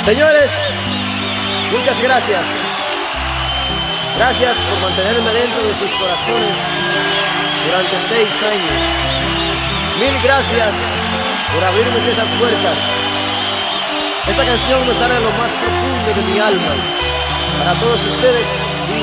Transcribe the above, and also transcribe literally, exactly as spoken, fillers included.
Señores, muchas gracias. Gracias por mantenerme dentro de sus corazones durante seis años. Mil gracias por abrirme esas puertas. Esta canción me sale de lo más profundo de mi alma. Para todos ustedes,